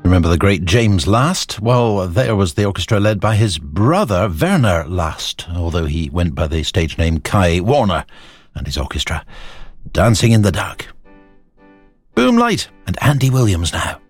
Remember the great James Last? Well, there was the orchestra led by his brother, Werner Last, although he went by the stage name Kai Warner, and his orchestra, Dancing in the Dark. Boom Light and Andy Williams now.